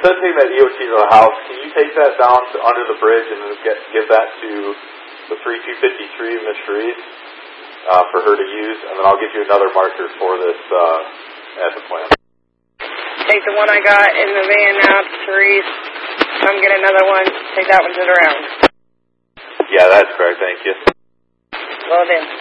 instead of taking that EOT to the house, can you take that down to under the bridge and then give that to the 3253, Mr. Reed, for her to use, and then I'll get you another marker for this at the plant. Take the one I got in the van now to Therese. Come get another one. Take that one to the round. Yeah, that's correct. Thank you. Well then.